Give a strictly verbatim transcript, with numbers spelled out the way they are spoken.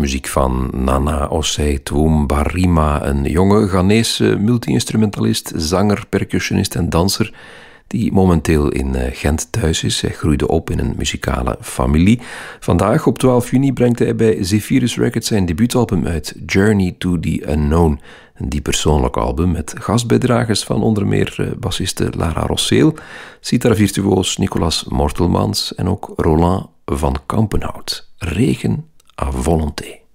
muziek van Nana Osei Twum Barima, een jonge Ghanese multi-instrumentalist, zanger, percussionist en danser die momenteel in Gent thuis is. Hij groeide op in een muzikale familie. Vandaag, op twaalf juni, brengt hij bij Zephyrus Records zijn debuutalbum uit, Journey to the Unknown. Een diep persoonlijk album met gastbijdragers van onder meer bassiste Lara Rosseel, sitar-virtuoos Nicolas Mortelmans en ook Roland van Kampenhout. Regen à volonté.